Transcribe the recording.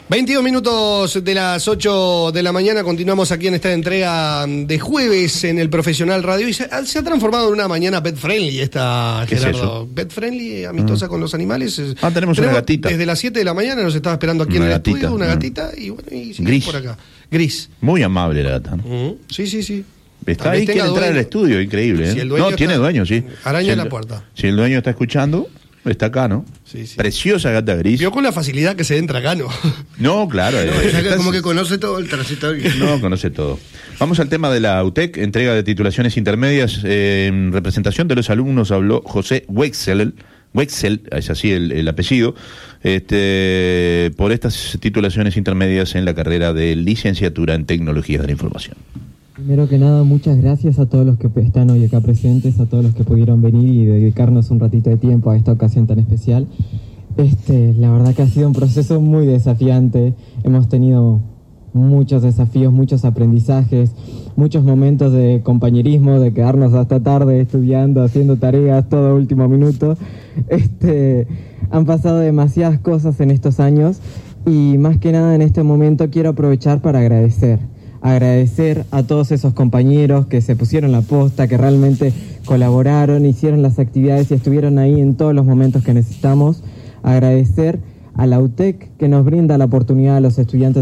22 minutos de las 8 de la mañana, continuamos aquí en esta entrega de jueves en el Profesional Radio y se ha transformado en una mañana pet friendly esta, Gerardo. Es pet friendly, amistosa con los animales. Tenemos una gatita. Desde las 7 de la mañana nos estaba esperando aquí en el estudio, una gatita y bueno, y gris. Por acá. Gris. Muy amable la gata, ¿no? Sí. Está ahí, quiere entrar al estudio, increíble. Si tiene dueño, sí. Araña en la puerta. Si el dueño está escuchando, está acá, ¿no? Sí. Preciosa gata gris. Vio con la facilidad que se entra acá, ¿no? No, claro. Como que conoce todo el transitorio. No, conoce todo. Vamos al tema de la UTEC, entrega de titulaciones intermedias. En representación de los alumnos habló José Wexel, es así el apellido, por estas titulaciones intermedias en la carrera de licenciatura en Tecnologías de la Información. Primero que nada, muchas gracias a todos los que están hoy acá presentes, a todos los que pudieron venir y dedicarnos un ratito de tiempo a esta ocasión tan especial. La verdad que ha sido un proceso muy desafiante, hemos tenido muchos desafíos, muchos aprendizajes, muchos momentos de compañerismo, de quedarnos hasta tarde estudiando, haciendo tareas todo último minuto. Han pasado demasiadas cosas en estos años y más que nada en este momento quiero aprovechar para agradecer a todos esos compañeros que se pusieron la posta, que realmente colaboraron, hicieron las actividades y estuvieron ahí en todos los momentos que necesitamos. Agradecer a la UTEC que nos brinda la oportunidad a los estudiantes